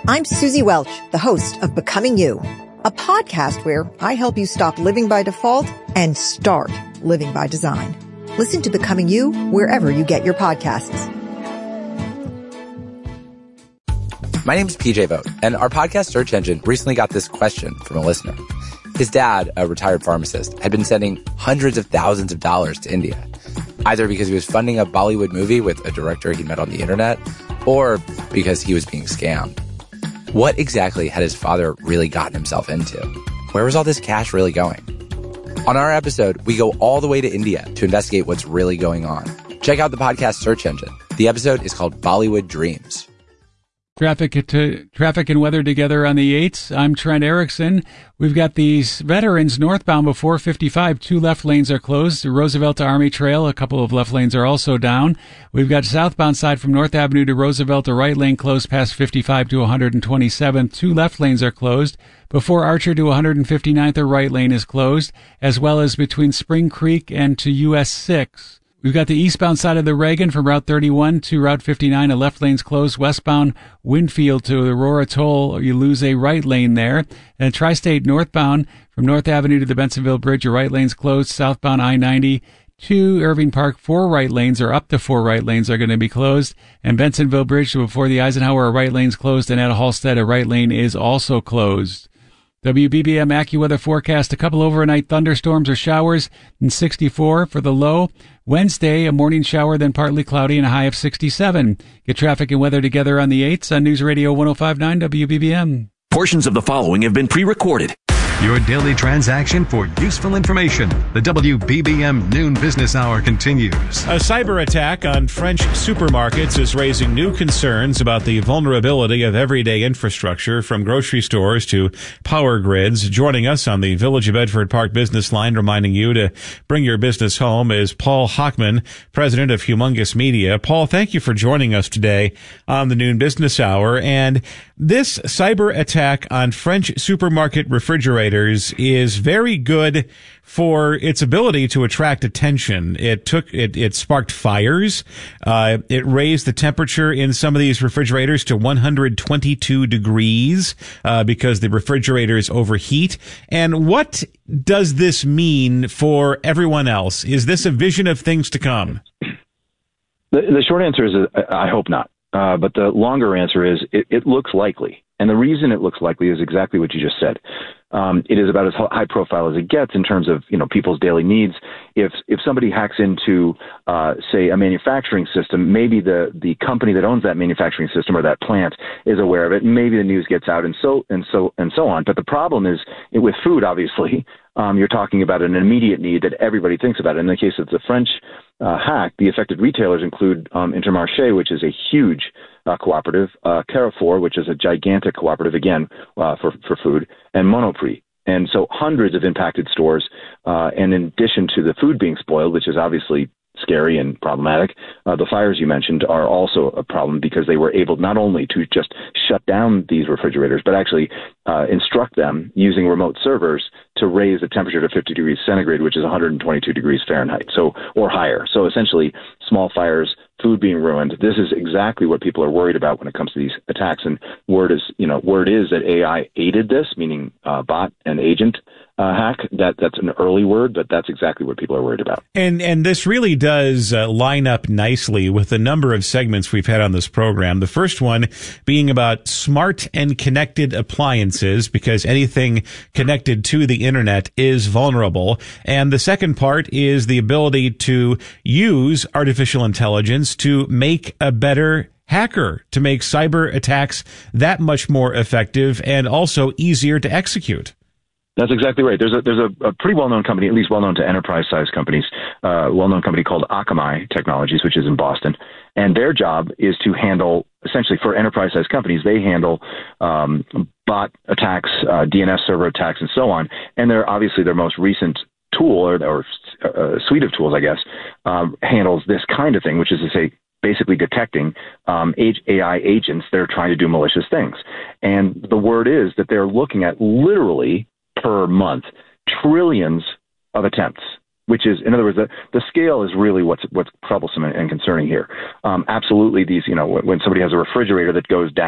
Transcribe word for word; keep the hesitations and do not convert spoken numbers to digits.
I'm Susie Welch, the host of Becoming You, a podcast where I help you stop living by default and start living by design. Listen to Becoming You wherever you get your podcasts. My name is P J Vogt, and our podcast search engine recently got this question from a listener. His dad, a retired pharmacist, had been sending hundreds of thousands of dollars to India, either because he was funding a Bollywood movie with a director he met on the internet, or because he was being scammed. What exactly had his father really gotten himself into? Where was all this cash really going? On our episode, we go all the way to India to investigate what's really going on. Check out the podcast search engine. The episode is called Bollywood Dreams. Traffic to traffic and weather together on the eights. I'm Trent Erickson. We've got these veterans northbound before fifty-five. Two left lanes are closed. The Roosevelt to Army Trail, a couple of left lanes are also down. We've got southbound side from North Avenue to Roosevelt, a right lane closed past fifty-five to one twenty-seventh. Two left lanes are closed. Before Archer to one fifty-ninth, a right lane is closed, as well as between Spring Creek and to U S six. We've got the eastbound side of the Reagan from Route thirty-one to Route fifty-nine. A left lane's closed. Westbound Winfield to Aurora Toll, you lose a right lane there. And Tri-State northbound from North Avenue to the Bensonville Bridge, a right lane's closed. Southbound I ninety to Irving Park, four right lanes or up to four right lanes are going to be closed. And Bensonville Bridge to before the Eisenhower, a right lane's closed. And at Halstead, a right lane is also closed. W B B M AccuWeather forecast, a couple overnight thunderstorms or showers and sixty-four for the low. Wednesday, a morning shower, then partly cloudy and a high of sixty-seven. Get traffic and weather together on the eights on News Radio one oh five point nine W B B M. Portions of the following have been pre-recorded. Your daily transaction for useful information. The W B B M Noon Business Hour continues. A cyber attack on French supermarkets is raising new concerns about the vulnerability of everyday infrastructure, from grocery stores to power grids. Joining us on the Village of Bedford Park business line, reminding you to bring your business home, is Paul Hochman, president of Humongous Media. Paul, thank you for joining us today on the Noon Business Hour. And this cyber attack on French supermarket refrigerators is very good for its ability to attract attention. It took, it, it sparked fires. Uh, it raised the temperature in some of these refrigerators to one hundred twenty-two degrees, uh, because the refrigerators overheat. And what does this mean for everyone else? Is this a vision of things to come? The, the short answer is, uh, I hope not. Uh, but the longer answer is, it, it looks likely. And the reason it looks likely is exactly what you just said. Um, it is about as high profile as it gets in terms of, you know, people's daily needs. If if somebody hacks into, uh, say, a manufacturing system, maybe the, the company that owns that manufacturing system or that plant is aware of it, and maybe the news gets out, and so and so and so on. But the problem is, with food, obviously, um, you're talking about an immediate need that everybody thinks about. In the case of the French uh, hack, the affected retailers include um, Intermarché, which is a huge uh, cooperative, uh, Carrefour, which is a gigantic cooperative, again, uh, for, for food, and Monoprix. And so hundreds of impacted stores, uh, and in addition to the food being spoiled, which is obviously scary and problematic, uh, the fires you mentioned are also a problem, because they were able not only to just shut down these refrigerators, but actually uh, instruct them using remote servers to raise the temperature to fifty degrees centigrade, which is one hundred twenty-two degrees Fahrenheit, so or higher. So essentially, small fires, food being ruined. This is exactly what people are worried about when it comes to these attacks. And word is, you know, word is that A I aided this, meaning uh, bot and agent uh, hack. That that's an early word, but that's exactly what people are worried about. And and this really does uh, line up nicely with the number of segments we've had on this program. The first one being about smart and connected appliances, because anything connected to the internet is vulnerable. And the second part is the ability to use artificial intelligence to make a better hacker, to make cyber attacks that much more effective and also easier to execute. That's exactly right. There's a there's a, a pretty well-known company, at least well-known to enterprise-sized companies, uh, well-known company called Akamai Technologies, which is in Boston. And their job is to handle, essentially for enterprise-sized companies, they handle um, bot attacks, uh, D N S server attacks, and so on. And they're obviously their most recent tool, or, or uh, suite of tools, I guess, um, handles this kind of thing, which is to say, basically detecting um, A I agents that are trying to do malicious things. And the word is that they're looking at literally per month trillions of attempts, which is, in other words, the, the scale is really what's what's troublesome and, and concerning here. Um, absolutely, these, you know, when somebody has a refrigerator that goes down